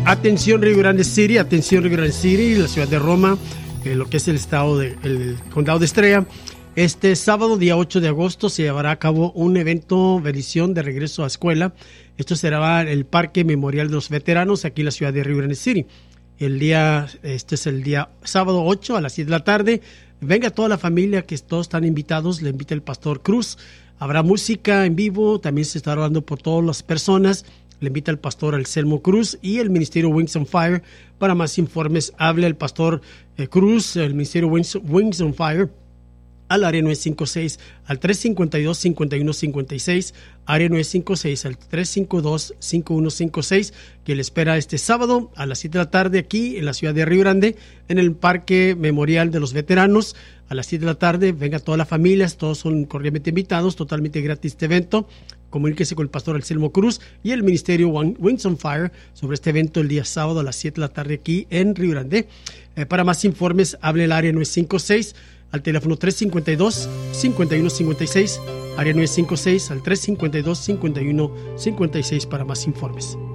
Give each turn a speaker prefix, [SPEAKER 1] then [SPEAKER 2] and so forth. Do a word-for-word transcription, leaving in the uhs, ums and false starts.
[SPEAKER 1] Atención Rio Grande City, atención Rio Grande City, la ciudad de Roma, eh, lo que es el estado de, el condado de Estrella. Este sábado, día ocho de agosto, se llevará a cabo un evento bendición de regreso a escuela. Esto será el Parque Memorial de los Veteranos, aquí en la ciudad de Rio Grande City. El día, este es el día sábado ocho a las siete de la tarde. Venga toda la familia, que todos están invitados. Le invita el pastor Cruz. Habrá música en vivo, también se estará orando por todas las personas. Le invita el pastor Anselmo Cruz y el ministerio Wings on Fire. Para más informes, hable el pastor eh, Cruz, el ministerio Wings, Wings on Fire, al área nueve cinco seis, al tres cinco dos, cinco uno cinco seis, área nueve cinco seis, al tres cinco dos, cinco uno cinco seis, que le espera este sábado a las siete de la tarde aquí en la ciudad de Rio Grande, en el Parque Memorial de los Veteranos. A las siete de la tarde, venga toda la familia, todos son cordialmente invitados, totalmente gratis este evento. Comuníquese con el pastor Anselmo Cruz y el ministerio Wings on Fire sobre este evento el día sábado a las siete de la tarde aquí en Rio Grande. Eh, para más informes, hable el área nueve cinco seis al teléfono tres cinco dos, cinco uno cinco seis, área nueve cinco seis al tres cinco dos, cinco uno cinco seis para más informes.